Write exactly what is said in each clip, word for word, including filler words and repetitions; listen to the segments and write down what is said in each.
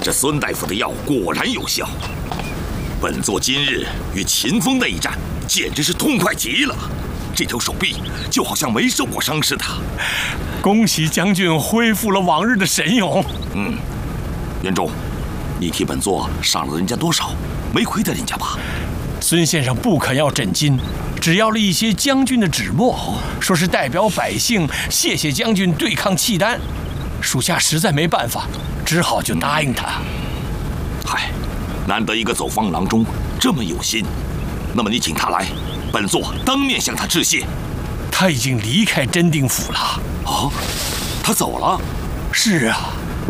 这孙大夫的药果然有效。本座今日与秦风那一战，简直是痛快极了。这条手臂就好像没受过伤似的。 恭喜将军恢复了往日的神勇。 嗯，元忠，你替本座赏了人家多少？没亏待人家吧？ 孙先生不肯要真金，只要了一些将军的纸墨，说是代表百姓谢谢将军对抗契丹。属下实在没办法，只好就答应他。 嗨，难得一个走方郎中这么有心，那么你请他来，本座当面向他致谢。 他已经离开真定府了。 哦，他走了？ 是啊。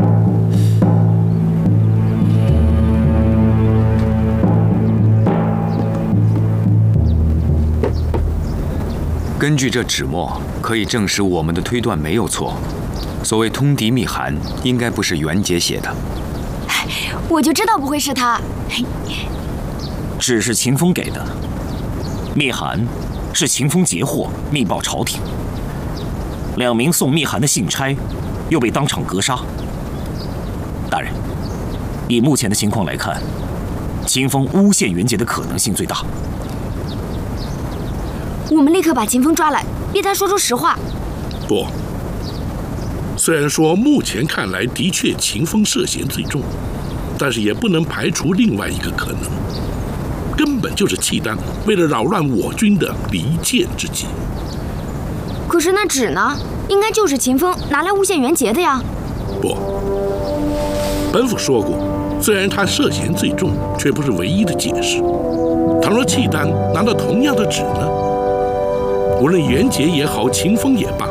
根据这纸墨，可以证实我们的推断没有错。所谓通敌密函，应该不是袁杰写的。 我就知道不会是他。 纸是秦风给的，密函是秦风截获密报朝廷。两名送密函的信差又被当场格杀。大人，以目前的情况来看，秦风诬陷袁杰的可能性最大。 我们立刻把秦风抓来，逼他说出实话。 不，虽然说目前看来的确秦风涉嫌最重，但是也不能排除另外一个可能，根本就是契丹为了扰乱我军的离间之计。 可是那纸呢？应该就是秦风拿来诬陷袁杰的呀。 不，本府说过，虽然他涉嫌最重，却不是唯一的解释。倘若契丹拿到同样的纸呢？无论袁杰也好，秦风也罢，